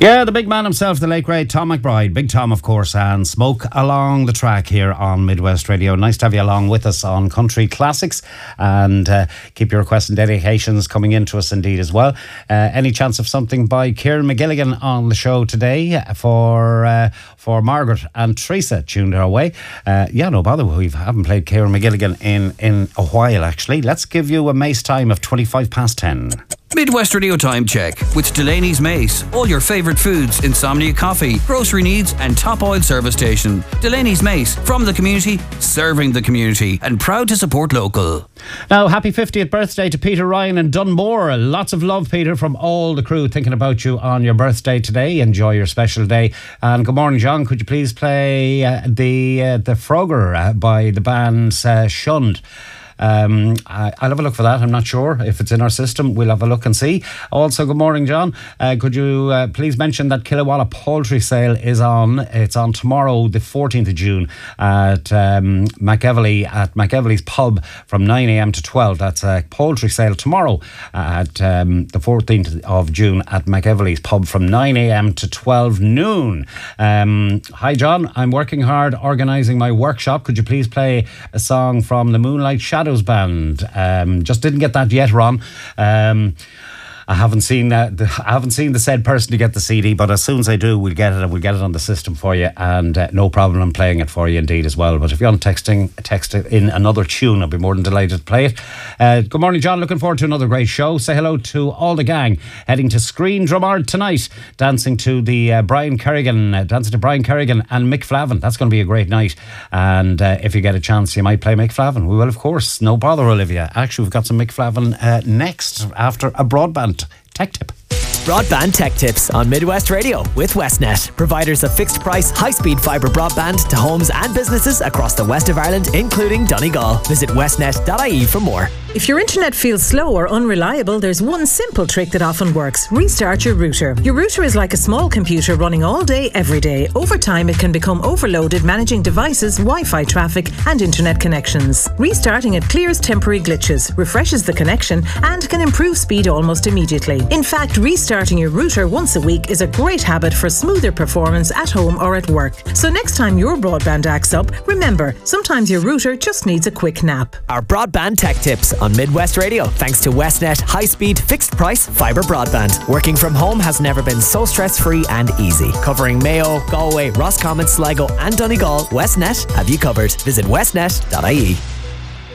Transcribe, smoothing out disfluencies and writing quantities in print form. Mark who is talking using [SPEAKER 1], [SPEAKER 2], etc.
[SPEAKER 1] Yeah, the big man himself, the late great Tom McBride. Big Tom, of course, and Smoke along the track here on Midwest Radio. Nice to have you along with us on Country Classics, and keep your requests and dedications coming in to us indeed as well. Any chance of something by Kieran McGilligan on the show today for Margaret and Teresa tuned our way? Yeah, no bother. We haven't played Kieran McGilligan in a while, actually. Let's give you a Mace time of 10:25.
[SPEAKER 2] Midwest Radio Time Check with Delaney's Mace. All your favourite foods, insomnia coffee, grocery needs and top oil service station. Delaney's Mace, from the community, serving the community, and proud to support local.
[SPEAKER 1] Now, happy 50th birthday to Peter Ryan and Dunmore. Lots of love, Peter, from all the crew thinking about you on your birthday today. Enjoy your special day. And good morning, John. Could you please play the Frogger by the band Shunned? I'll have a look for that. I'm not sure if it's in our system. We'll have a look and see. Also, good morning, John. Could you please mention that Killawalla Poultry Sale is on? It's on tomorrow, the 14th of June at McEvely's Pub from 9 a.m. to 12. That's a poultry sale tomorrow at the 14th of June at McEvely's Pub from 9 a.m. to 12 noon. Hi, John. I'm working hard organising my workshop. Could you please play a song from the Moonlight Shadows Band? Just didn't get that yet, Ron. I haven't seen the said person to get the CD, but as soon as I do, we'll get it on the system for you, and no problem in playing it for you indeed as well. But if you're on text in another tune, I'll be more than delighted to play it. Good morning, John. Looking forward to another great show. Say hello to all the gang heading to Screen Drumard tonight, dancing to Brian Kerrigan and Mick Flavin. That's going to be a great night, and if you get a chance, you might play Mick Flavin. We will, of course. No bother, Olivia. Actually, we've got some Mick Flavin next after a broadband tech tip.
[SPEAKER 3] Broadband Tech Tips on Midwest Radio with Westnet, providers of fixed price, high-speed fibre broadband to homes and businesses across the west of Ireland, including Donegal. Visit westnet.ie for more.
[SPEAKER 4] If your internet feels slow or unreliable, there's one simple trick that often works. Restart your router. Your router is like a small computer running all day, every day. Over time, it can become overloaded managing devices, Wi-Fi traffic and internet connections. Restarting it clears temporary glitches, refreshes the connection and can improve speed almost immediately. In fact, restarting your router once a week is a great habit for smoother performance at home or at work. So next time your broadband acts up, remember, sometimes your router just needs a quick nap.
[SPEAKER 3] Our Broadband Tech Tips on Midwest Radio, thanks to Westnet high-speed fixed price fibre broadband. Working from home has never been so stress-free and easy. Covering Mayo, Galway, Roscommon, Sligo and Donegal, Westnet have you covered. Visit westnet.ie.